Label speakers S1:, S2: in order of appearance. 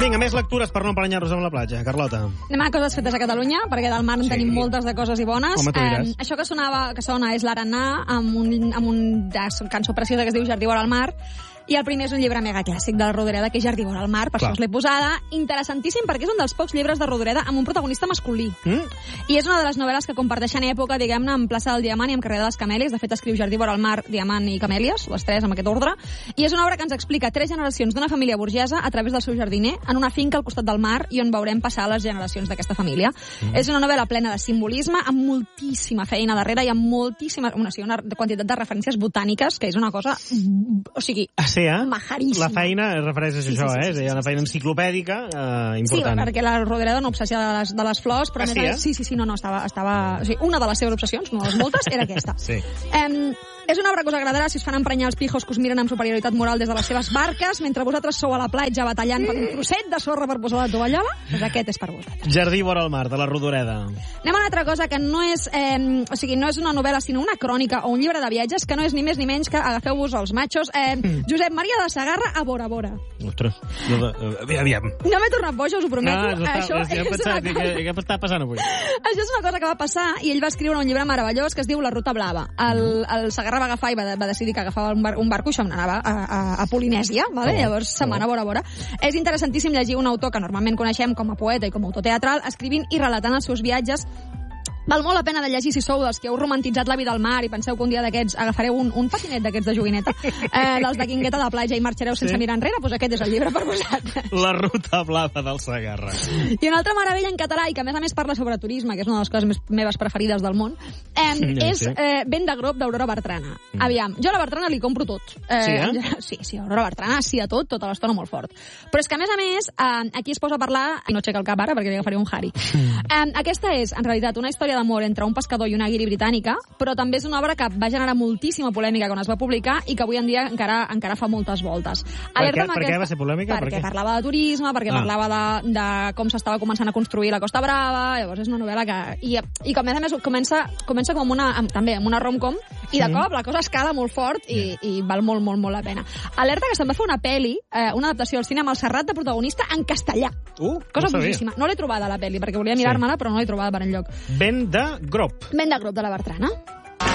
S1: Vinga, més lectures per no emprenyar-nos amb la platja. Carlota.
S2: Anem a coses fetes a Catalunya, perquè del mar en tenim moltes de coses i bones.
S1: Home, tu diràs.
S2: Això que sona és l'Aranà, amb un cançó preciosa que es diu Jardí vora el mar. I el primer és un llibre mega clàssic de la Rodoreda, que és Jardí vora el mar, per això us l'he posada. Interessantíssim, perquè és un dels pocs llibres de Rodoreda amb un protagonista masculí. I és una de les novel·les que comparteixen època, diguem-ne, en plaça del Diamant i en carrer de les Camèlies. De fet, escriu Jardí vora el mar, Diamant i Camèlies, les tres amb aquest ordre. I és una obra que ens explica 3 generacions d'una família burgesa a través del seu jardiner en una finca al costat del mar i on veurem passar les generacions d'aquesta família. És una novel·la plena de simbolisme, amb moltíssima feina darrere i amb moltíssima... una quantitat de referències botàniques, que és una cosa... O sigui... majaríssima.
S1: La feina es refereix a això, és una feina enciclopèdica important.
S2: Sí, perquè la Rodoreda era una obsessió de les flors, però estava... O sigui, una de les seves obsessions, una de les moltes, era aquesta.
S1: Sí.
S2: És una obra que us agradarà si us fan emprenyar els pijos que us miren amb superioritat moral des de les seves barques, mentre vosaltres sou a la platja batallant per un trosset de sorra per posar la tovallola. Doncs aquest és per vosaltres.
S1: Jardí vora el mar, de la Rodoreda.
S2: Anem a una altra cosa que no és, no és una novel·la, sinó una crònica o un llibre de viatges, que no és ni més ni menys que agafeu-vos els matxos. Josep Maria de Sagarra a Bora Bora.
S1: Ostres, aviam.
S2: No m'he tornat boja, us ho prometo.
S1: Què està passant avui?
S2: Això és una cosa que va passar i ell va escriure un llibre meravellós que es diu La Ruta Blava. El Sagarra va agafar i va decidir que agafava un barco i això anava a Polinèsia, vale? Llavors se'n va anar a Bora Bora. És interessantíssim llegir un autor que normalment coneixem com a poeta i com a autor teatral, escrivint i relatant els seus viatges. Val molt la pena de llegir si sou dels que heu romantitzat la vida al mar i penseu que un dia d'aquests agafareu un patinet d'aquests de joguineta, dels de Guingueta de Platja, i marxareu sense mirar enrere, doncs aquest és el llibre per vosaltres.
S1: La Ruta Blava del Sagarra.
S2: I una altra meravella en català, i que a més parla sobre turisme, que és una de les coses meves preferides del món, és Vent de Grop d'Aurora Bertrana. Aviam, jo a la Bertrana li compro tot. Sí, Aurora Bertrana sí a tot, tota l'estona molt fort. Però és que a més, aquí es posa a parlar, i no aixeca el cap ara perquè li agafaré un Harry. Aquesta és, en realitat, una història d'amor entre un pescador i una guiri britànica, però també és una obra que va generar moltíssima polèmica quan es va publicar i que avui en dia encara fa moltes voltes.
S1: Per què va ser polèmica?
S2: Perquè parlava de turisme, perquè parlava de com s'estava començant a construir la Costa Brava. Llavors és una novel·la que... I que a més comença com també amb una rom-com, i de cop la cosa escala molt fort i val molt, molt, molt la pena. Alerta que se'n va fer una pel·li, una adaptació al cine amb el Serrat de protagonista en castellà. Cosa boníssima. No l'he trobada, la pel·li, perquè volia mirar-me-la, però no l'he trobada per enlloc.
S1: Vent de Grop.
S2: Vent de Grop, de la Bertrana.